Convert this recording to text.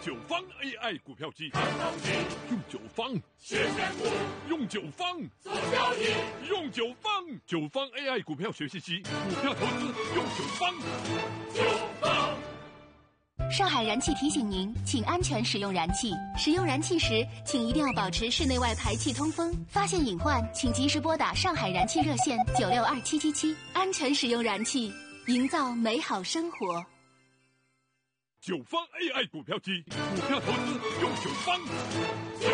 九方 AI 股票机，用九方学选股， 用九方做交易， 用九方AI 股票学习机，股票投资用九方。 上海燃气提醒您，请安全使用燃气。使用燃气时，请一定要保持室内外排气通风。发现隐患，请及时拨打上海燃气热线962777，安全使用燃气，营造美好生活。 九方 AI 股票机，股票投资用九方。